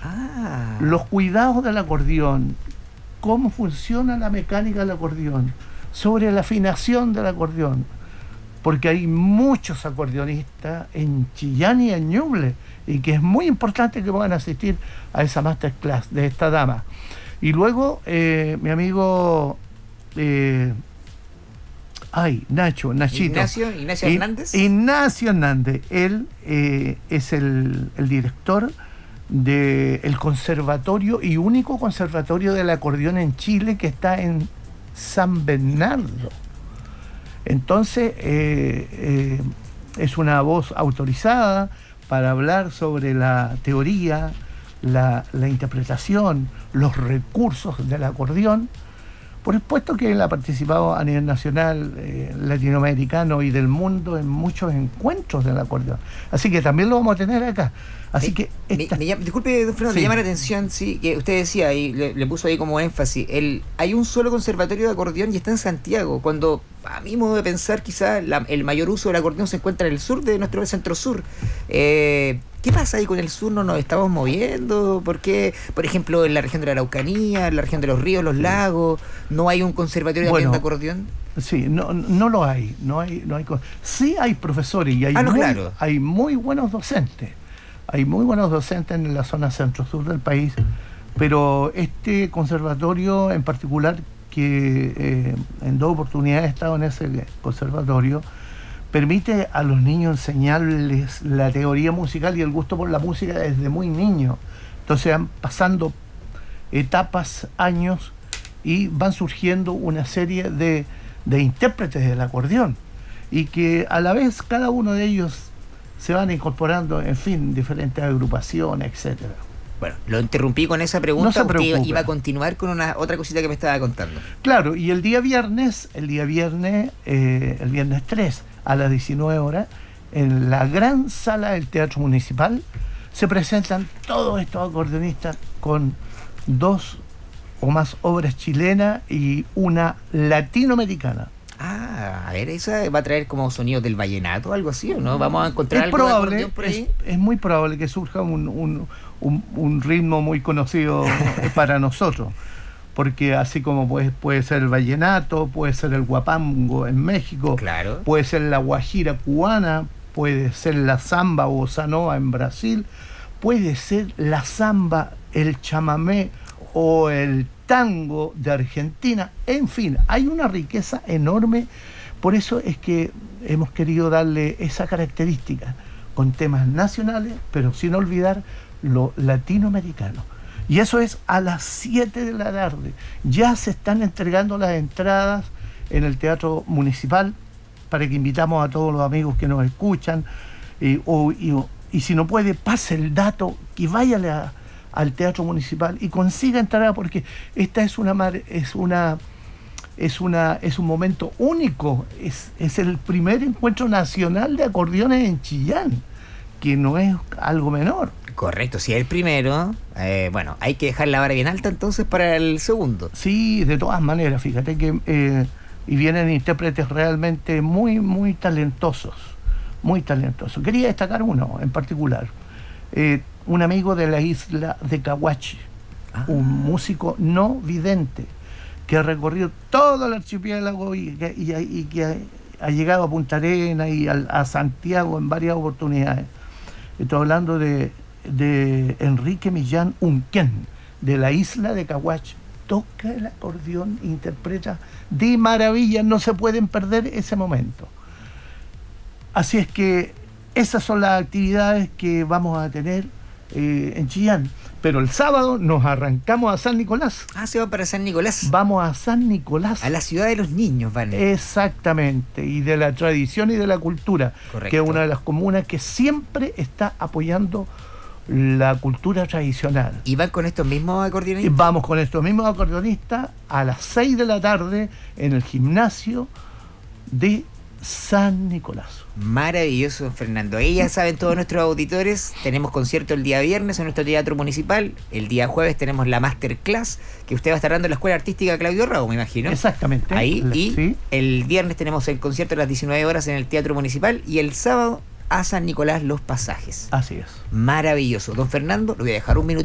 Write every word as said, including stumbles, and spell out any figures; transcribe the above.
Ah. Los cuidados del acordeón, cómo funciona la mecánica del acordeón, sobre la afinación del acordeón, porque hay muchos acordeonistas en Chillán y en Ñuble, y que es muy importante que puedan asistir a esa masterclass de esta dama. Y luego, eh, mi amigo... Eh, ay, Nacho, Nachito. Ignacio, Ignacio Hernández. Ignacio Hernández. Él eh, es el, el director del conservatorio y único conservatorio del acordeón en Chile, que está en San Bernardo. Entonces, eh, eh, es una voz autorizada para hablar sobre la teoría, la, la interpretación, los recursos del acordeón. Por supuesto que él ha participado a nivel nacional, eh, latinoamericano y del mundo en muchos encuentros del acordeón. Así que también lo vamos a tener acá. Así me, que esta... me, me llama, disculpe, don Fernando, sí. me llama la atención, sí, que usted decía y le, le puso ahí como énfasis, el, hay un solo conservatorio de acordeón y está en Santiago, cuando a mi modo de pensar quizás el mayor uso del acordeón se encuentra en el sur de nuestro centro sur. Eh, ¿Qué pasa ahí con el sur? ¿No nos estamos moviendo? ¿Por qué, por ejemplo, en la región de la Araucanía, en la región de los ríos, los lagos, no hay un conservatorio bueno, de acordeón? Sí, no, no lo hay. No hay, no hay sí hay profesores y hay, ah, no, muy, claro. hay muy buenos docentes. Hay muy buenos docentes en la zona centro-sur del país, pero este conservatorio en particular, que eh, en dos oportunidades he estado en ese conservatorio, permite a los niños enseñarles la teoría musical y el gusto por la música desde muy niños. Entonces van pasando etapas, años, y van surgiendo una serie de, de intérpretes del acordeón, y que a la vez cada uno de ellos se van incorporando, en fin, diferentes agrupaciones, etcétera. Bueno, lo interrumpí con esa pregunta, no se porque iba, preocupe. iba a continuar con una otra cosita que me estaba contando. Claro, y el día viernes, el día viernes, eh, el viernes tres, a las diecinueve horas, en la gran sala del Teatro Municipal, se presentan todos estos acordeonistas con dos o más obras chilenas y una latinoamericana. Ah, a ver, esa va a traer como sonidos del vallenato o algo así, ¿o no? Vamos a encontrar es algo probable, de acordeón por ahí. Es, es muy probable que surja un, un, un, un ritmo muy conocido para nosotros, porque así como puede, puede ser el vallenato, puede ser el guapango en México, claro, puede ser la guajira cubana, puede ser la samba o bossa nova en Brasil, puede ser la samba, el chamamé o el tango de Argentina. En fin, hay una riqueza enorme. Por eso es que hemos querido darle esa característica, con temas nacionales, pero sin olvidar lo latinoamericano. Y eso es a las siete de la tarde. Ya se están entregando las entradas en el Teatro Municipal, para que invitamos a todos los amigos que nos escuchan, eh, o, y, o, y si no puede, pase el dato, que vaya a, al Teatro Municipal y consiga entrada, porque esta es una es una es una es un momento único. Es, es el primer encuentro nacional de acordeones en Chillán, que no es algo menor. Correcto, si es el primero, eh, bueno, hay que dejar la vara bien alta entonces para el segundo. Sí, de todas maneras, fíjate que eh, y vienen intérpretes realmente muy, muy talentosos, muy talentosos. Quería destacar uno en particular, eh, un amigo de la isla de Cahuachi, ah. un músico no vidente, que ha recorrido todo el archipiélago y que, y, y que ha, ha llegado a Punta Arenas y a, a Santiago en varias oportunidades. Estoy hablando de, de Enrique Millán Unquén, de la isla de Cahuachi. Toca el acordeón, interpreta de maravilla, no se pueden perder ese momento. Así es que esas son las actividades que vamos a tener eh, en Chillán. Pero el sábado nos arrancamos a San Nicolás. Ah, se va para San Nicolás. Vamos a San Nicolás. A la ciudad de los niños, van. Exactamente, y de la tradición y de la cultura. Correcto. Que es una de las comunas que siempre está apoyando la cultura tradicional. ¿Y van con estos mismos acordeonistas? Vamos con estos mismos acordeonistas a las seis de la tarde en el gimnasio de San Nicolás. Maravilloso, Fernando. Ahí ya saben todos nuestros auditores, tenemos concierto el día viernes en nuestro teatro municipal, el día jueves tenemos la masterclass que usted va a estar dando en la Escuela Artística Claudio Rago, me imagino. Exactamente. Ahí, la, y sí. el viernes tenemos el concierto a las diecinueve horas en el teatro municipal y el sábado a San Nicolás los pasajes. Así es. Maravilloso. Don Fernando, lo voy a dejar un minuto